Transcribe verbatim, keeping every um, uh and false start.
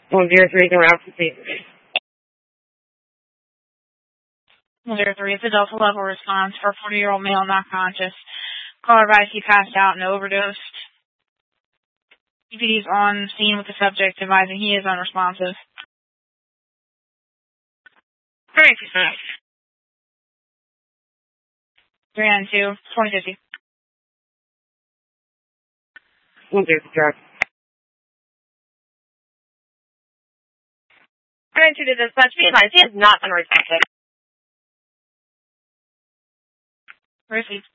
one zero three, going out to see. one zero three, it's a Delta level response for a forty-year-old male not conscious. Caller advised he passed out and overdosed. E P D is on scene with the subject, advising he is unresponsive. Thank you, sir. three nine two, twenty fifty. one zero three. three nine two to dispatch, be advised, he is not unresponsive. Received.